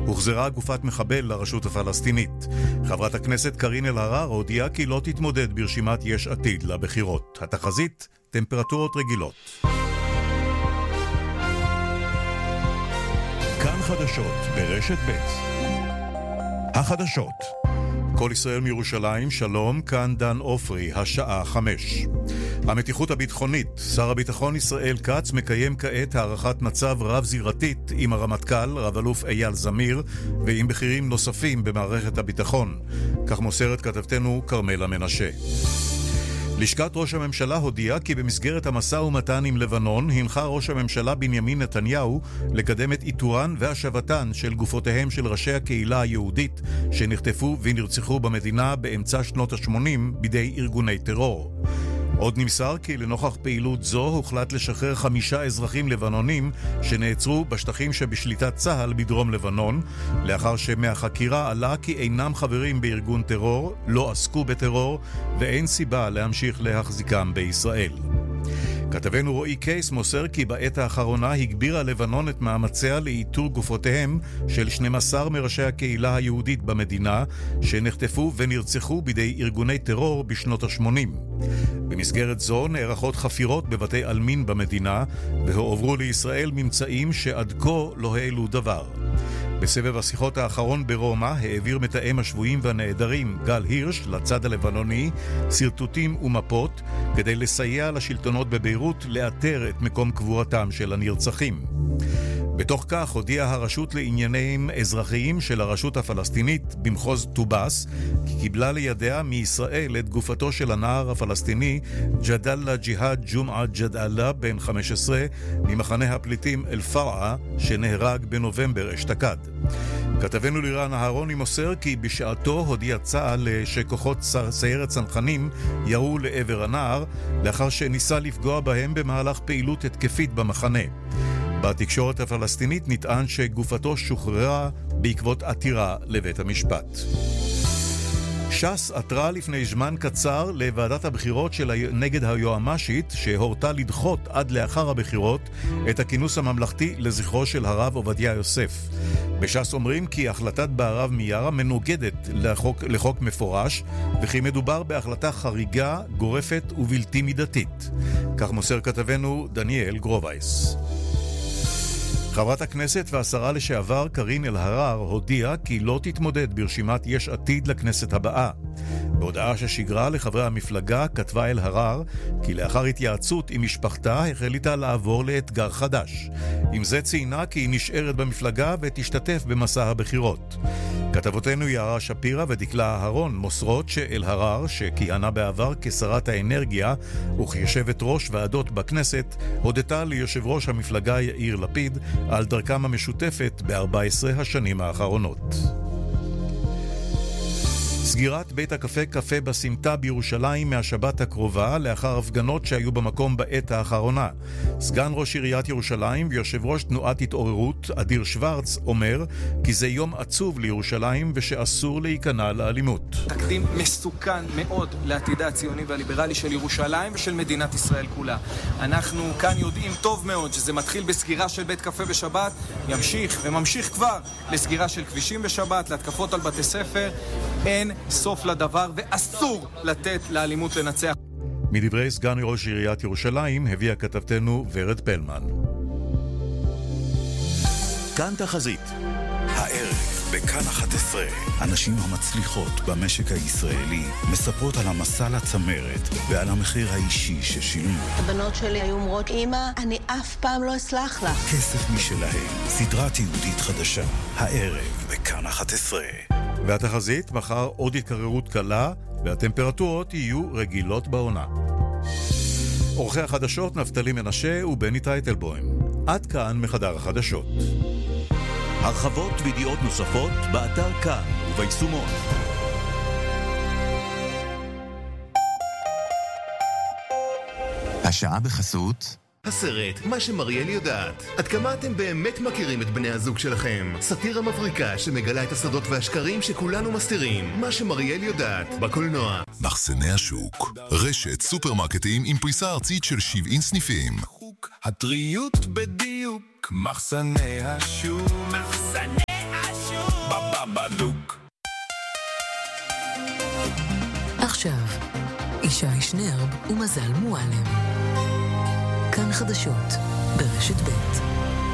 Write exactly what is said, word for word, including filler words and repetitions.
הוחזרה גופת מחבל לרשות הפלסטינית. חברת הכנסת קארין אלהרר הודיעה כי לא תתמודד ברשימת יש עתיד לבחירות. התחזית, טמפרטורות רגילות. כאן חדשות ברשת ב'. החדשות. כל ישראל מירושלים, שלום, כאן דן אופרי, השעה חמש. המתיחות הביטחונית, שר הביטחון ישראל כץ מקיים כעת הערכת מצב רב-זירתית עם הרמטכ"ל, רב אלוף אייל זמיר, ועם בכירים נוספים במערכת הביטחון. כך מוסרת כתבתנו קרמלה מנשה. לשכת ראש הממשלה הודיעה כי במסגרת המשא ומתן עם לבנון הנחה ראש הממשלה בנימין נתניהו לקדם את איתורן והשבתן של גופותיהם של ראשי הקהילה היהודית שנחטפו ונרצחו במדינה באמצע שנות ה-שמונים בידי ארגוני טרור. עוד נמסר כי לנוכח פעילות זו הוחלט לשחרר חמישה אזרחים לבנונים שנעצרו בשטחים שבשליטת צה"ל בדרום לבנון, לאחר שמהחקירה עלה כי אינם חברים בארגון טרור, לא עסקו בטרור ואין סיבה להמשיך להחזיקם בישראל. כתבנו רועי קייס מוסר כי בעת האחרונה הגבירה לבנון את מאמציה לאיתור גופותיהם של שנים עשר מראשי הקהילה היהודית במדינה שנחטפו ונרצחו בידי ארגוני טרור בשנות ה-שמונים. במסגרת זו נערכות חפירות בבתי אלמין במדינה והועברו לישראל ממצאים שעד כה לא העלו דבר. בסבב השיחות האחרון ברומא העביר מתאם השבויים והנעדרים גל הירש לצד הלבנוני סרטוטים ומפות כדי לסייע לשלטונות בביירות לאתר את מקום קבורתם של הנרצחים. בתוך כך הודיעה הרשות לעניינים אזרחיים של הרשות הפלסטינית במחוז טובאס כי קיבלה לידיה מישראל את גופתו של הנער הפלסטיני ג'דאלה ג'יהאד ג'ומעה ג'דאלה בן חמש עשרה ממחנה הפליטים אל-פרעה שנהרג בנובמבר אשתקד. כתבנו לירן אהרוני מוסר כי בשעתו הודיע צה"ל שכוחות סיירת צנחנים ירו לעבר הנער לאחר שניסה לפגוע בהם במהלך פעילות התקפית במחנה. בתקשורת הפלסטינית נטען שגופתו שוחררה בעקבות עתירה לבית המשפט. ש"ס עתרה לפני זמן קצר לוועדת הבחירות של נגד היועמ"שית שהורתה לדחות עד לאחר הבחירות את הכינוס הממלכתי לזכרו של הרב עובדיה יוסף. בש"ס אומרים כי החלטת בערב מיארה מנוגדת לחוק, לחוק מפורש וכי מדובר בהחלטה חריגה, גורפת ובלתי מידתית. כך מוסר כתבנו דניאל גרובייס. חברת הכנסת והשרה לשעבר קארין אלהרר הודיעה כי לא תתמודד ברשימת יש עתיד לכנסת הבאה. בהודעה ששיגרה לחברי המפלגה כתבה אלהרר כי לאחר התייעצות עם משפחתה החליטה לעבור לאתגר חדש. עם זה ציינה כי היא נשארת במפלגה ותשתתף במסע הבחירות. כתבותינו יערה שפירה ודקלה אהרון מוסרות שאלהרר, שכיהנה בעבר כשרת האנרגיה וכיושבת ראש ועדות בכנסת, הודתה ליושב ראש המפלגה יאיר לפיד על דרכם המשותפת ב-ארבע עשרה השנים האחרונות. סגירת בית הקפה קפה בסמטה בירושלים מהשבת הקרובה לאחר הפגנות שהיו במקום בעת האחרונה. סגן ראש עיריית ירושלים ויושב ראש תנועת התעוררות אדיר שוורץ אומר כי זה יום עצוב לירושלים ושאסור להיכנע לאלימות. תקדים מסוכן מאוד לעתידה הציוני והליברלי של ירושלים ושל מדינת ישראל כולה. אנחנו כאן יודעים טוב מאוד שזה מתחיל בסגירה של בית קפה בשבת, ימשיך וממשיך כבר לסגירה של כבישים בשבת, להתקפות על בתי ספר. אין סוף לדבר ואסור לתת לאלימות לנצח. מדברי סגן ראש עיריית ירושלים הביאה כתבתנו ורד פלמן. כאן תחזית. הערב בכאן אחת עשרה הנשים המצליחות במשק הישראלי מספרות על המסע לצמרת ועל המחיר האישי ששילמו. הבנות שלי היו אומרות, אמא, אני אף פעם לא אסלח לך. כסף משלהם, סדרה תיעודית חדשה. הערב בכאן אחת עשרה. והתחזית, מחר עוד התקררות קלה והטמפרטורות יהיו רגילות בעונה. עורכי החדשות נפתלי מנשה ובני טייטלבוים. עד כאן מחדר החדשות. הרחבות וידיעות נוספות באתר כאן וביישומון. השעה בחסות הסרט מה שמריאל יודעת. עד כמה אתם באמת מכירים את בני הזוג שלכם? סאטירה מבריקה שמגלה את הסודות והשקרים שכולנו מסתירים. מה שמריאל יודעת בקולנוע. מחסני השוק, רשת סופרמרקטים עם פריסה ארצית של שבעים סניפים. הטריות בדיוק, מחסני השוק, מחסני השוק. עכשיו, ישי שנרב ומזל מועלם. כאן חדשות, ברשת ב'.